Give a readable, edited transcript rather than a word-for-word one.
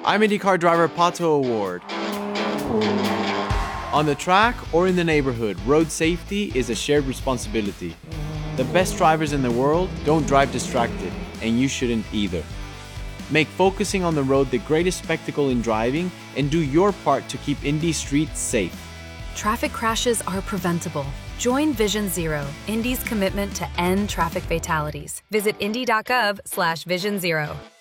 I'm IndyCar driver Pato Award. On the track or in the neighborhood, road safety is a shared responsibility. The best drivers in the world don't drive distracted, and you shouldn't either. Make focusing on the road the greatest spectacle in driving and do your part to keep Indy streets safe. Traffic crashes are preventable. Join Vision Zero, Indy's commitment to end traffic fatalities. Visit indy.gov/Vision Zero.